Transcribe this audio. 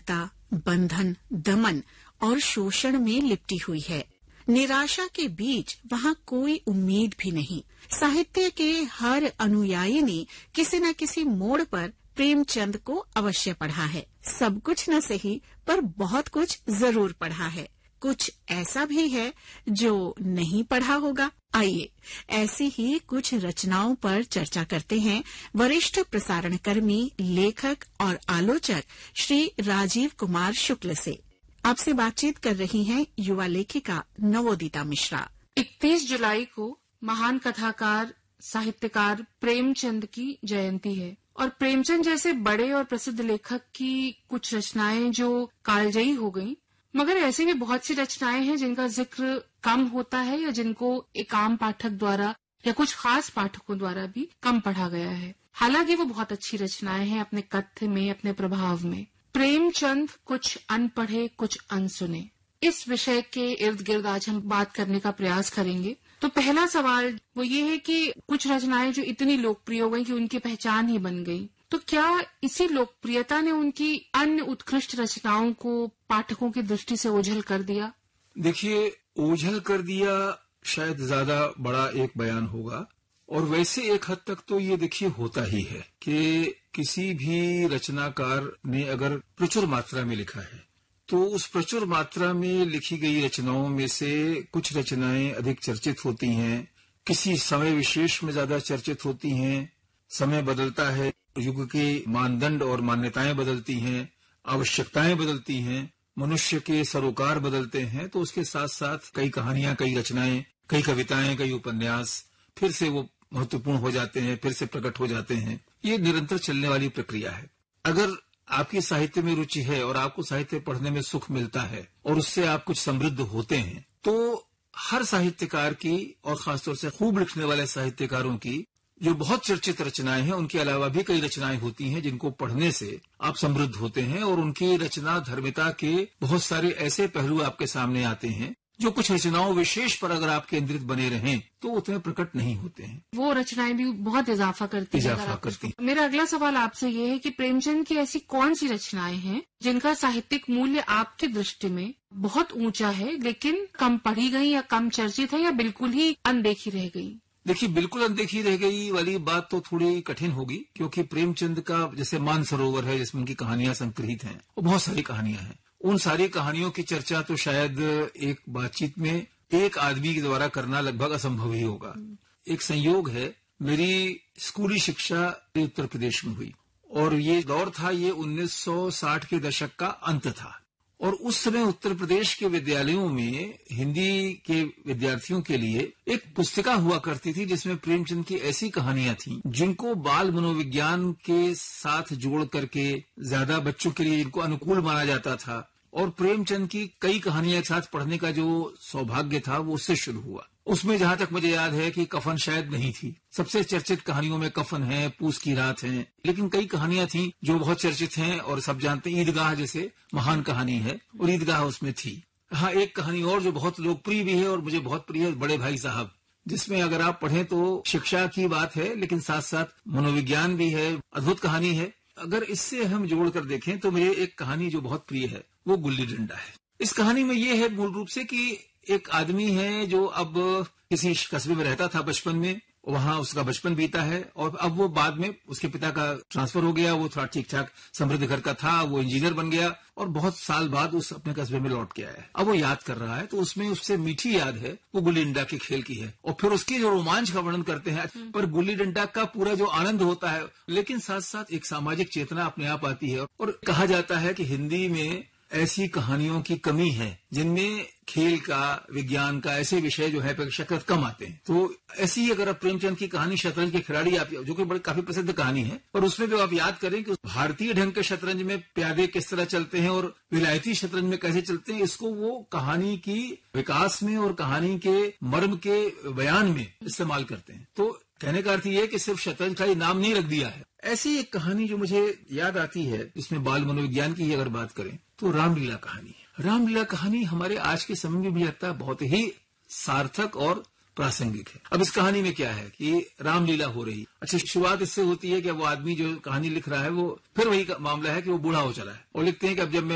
असहायता, बंधन, दमन और शोषण में लिपटी हुई है। निराशा के बीच वहाँ कोई उम्मीद भी नहीं। साहित्य के हर अनुयायी ने किसी न किसी मोड़ पर प्रेमचंद को अवश्य पढ़ा है। सब कुछ न सही पर बहुत कुछ जरूर पढ़ा है। कुछ ऐसा भी है जो नहीं पढ़ा होगा। आइए ऐसी ही कुछ रचनाओं पर चर्चा करते हैं वरिष्ठ प्रसारणकर्मी, लेखक और आलोचक श्री राजीव कुमार शुक्ल से। आपसे बातचीत कर रही हैं युवा लेखिका नवोदिता मिश्रा। 31 जुलाई को महान कथाकार, साहित्यकार प्रेमचंद की जयंती है और प्रेमचंद जैसे बड़े और प्रसिद्ध लेखक की कुछ रचनाएं जो कालजयी हो गईं, मगर ऐसी भी बहुत सी रचनाएं हैं जिनका जिक्र कम होता है या जिनको एक आम पाठक द्वारा या कुछ खास पाठकों द्वारा भी कम पढ़ा गया है। हालांकि वो बहुत अच्छी रचनाएं हैं अपने कथ्य में, अपने प्रभाव में। प्रेमचंद कुछ अनपढ़े कुछ अनसुने, इस विषय के इर्द गिर्द आज हम बात करने का प्रयास करेंगे। तो पहला सवाल वो ये है कि कुछ रचनाएं जो इतनी लोकप्रिय हो गई कि उनकी पहचान ही बन गई, तो क्या इसी लोकप्रियता ने उनकी अन्य उत्कृष्ट रचनाओं को पाठकों की दृष्टि से ओझल कर दिया? देखिए, ओझल कर दिया शायद ज्यादा बड़ा एक बयान होगा, और वैसे एक हद तक तो ये देखिए होता ही है कि किसी भी रचनाकार ने अगर प्रचुर मात्रा में लिखा है तो उस प्रचुर मात्रा में लिखी गई रचनाओं में से कुछ रचनाएं अधिक चर्चित होती हैं, किसी समय विशेष में ज्यादा चर्चित होती हैं। समय बदलता है, युग के मानदंड और मान्यताएं बदलती हैं, आवश्यकताएं बदलती हैं, मनुष्य के सरोकार बदलते हैं, तो उसके साथ साथ कई कहानियां, कई रचनाएं, कई कविताएं, कई उपन्यास फिर से वो महत्वपूर्ण हो जाते हैं, फिर से प्रकट हो जाते हैं। ये निरंतर चलने वाली प्रक्रिया है। अगर आपकी साहित्य में रुचि है और आपको साहित्य पढ़ने में सुख मिलता है और उससे आप कुछ समृद्ध होते हैं, तो हर साहित्यकार की और खासतौर से खूब लिखने वाले साहित्यकारों की जो बहुत चर्चित रचनाएं हैं, उनके अलावा भी कई रचनाएं होती हैं जिनको पढ़ने से आप समृद्ध होते हैं और उनकी रचना धर्मिता के बहुत सारे ऐसे पहलू आपके सामने आते हैं जो कुछ रचनाओं विशेष पर अगर आप केंद्रित बने रहें तो उतने प्रकट नहीं होते हैं। वो रचनाएं भी बहुत इजाफा करती हैं। मेरा अगला सवाल आपसे ये है कि प्रेमचंद की ऐसी कौन सी रचनाएं हैं जिनका साहित्यिक मूल्य आपकी दृष्टि में बहुत ऊंचा है लेकिन कम पढ़ी गई या कम चर्चित है या बिल्कुल ही अनदेखी रह गई? देखिए, बिल्कुल अनदेखी रह गई वाली बात तो थोड़ी कठिन होगी, क्योंकि प्रेमचंद का जैसे मानसरोवर है जिसमें उनकी कहानियां संकलित हैं, वो बहुत सारी कहानियां हैं। उन सारी कहानियों की चर्चा तो शायद एक बातचीत में एक आदमी के द्वारा करना लगभग असंभव ही होगा। एक संयोग है, मेरी स्कूली शिक्षा उत्तर प्रदेश में हुई और ये दौर था, ये 1960 के दशक का अंत था, और उस समय उत्तर प्रदेश के विद्यालयों में हिंदी के विद्यार्थियों के लिए एक पुस्तिका हुआ करती थी जिसमें प्रेमचंद की ऐसी कहानियां थीं जिनको बाल मनोविज्ञान के साथ जोड़ करके ज्यादा बच्चों के लिए इनको अनुकूल माना जाता था, और प्रेमचंद की कई कहानियां एक साथ पढ़ने का जो सौभाग्य था वो उससे शुरू हुआ। उसमें जहां तक मुझे याद है कि कफन शायद नहीं थी। सबसे चर्चित कहानियों में कफन है, पूस की रात है, लेकिन कई कहानियां थीं जो बहुत चर्चित हैं और सब जानते हैं। ईदगाह जैसे महान कहानी है और ईदगाह उसमें थी। हाँ, एक कहानी और जो बहुत लोकप्रिय भी है और मुझे बहुत प्रिय है, बड़े भाई साहब, जिसमें अगर आप पढ़ें तो शिक्षा की बात है लेकिन साथ साथ मनोविज्ञान भी है। अद्भुत कहानी है। अगर इससे हम जोड़ कर देखें तो मुझे एक कहानी जो बहुत प्रिय है वो गुल्ली डंडा है। इस कहानी में ये है मूल रूप से कि एक आदमी है जो अब किसी कस्बे में रहता था बचपन में, वहां उसका बचपन बीता है और अब वो बाद में उसके पिता का ट्रांसफर हो गया, वो थोड़ा ठीक ठाक समृद्ध घर का था, वो इंजीनियर बन गया और बहुत साल बाद उस अपने कस्बे में लौट के आया है। अब वो याद कर रहा है तो उसमें उससे मीठी याद है वो गुल्ली डंडा के खेल की है, और फिर उसकी जो रोमांच का वर्णन करते हैं। पर गुल्ली डंडा का पूरा जो आनंद होता है, लेकिन साथ साथ एक सामाजिक चेतना अपने आप आती है, और कहा जाता है कि हिंदी में ऐसी कहानियों की कमी है जिनमें खेल का, विज्ञान का ऐसे विषय जो है अपेक्षाकृत कम आते हैं। तो ऐसी ही अगर आप प्रेमचंद की कहानी शतरंज के खिलाड़ी, आप जो कि बड़ी काफी प्रसिद्ध कहानी है, और उसमें भी आप याद करें कि भारतीय ढंग के शतरंज में प्यादे किस तरह चलते हैं और विलायती शतरंज में कैसे चलते हैं, इसको वो कहानी की विकास में और कहानी के मर्म के बयान में इस्तेमाल करते हैं। तो कहने का अर्थ ये है कि सिर्फ शतरंज का ही नाम नहीं रख दिया है। ऐसी एक कहानी जो मुझे याद आती है, इसमें बाल मनोविज्ञान की अगर बात करें तो रामलीला कहानी। रामलीला कहानी हमारे आज के समय में भी लगता है बहुत ही सार्थक और प्रासंगिक है। अब इस कहानी में क्या है कि रामलीला हो रही। अच्छा, शुरुआत इससे होती है कि वो आदमी जो कहानी लिख रहा है वो फिर वही मामला है कि वो बूढ़ा हो चला है, और लिखते हैं कि अब जब मैं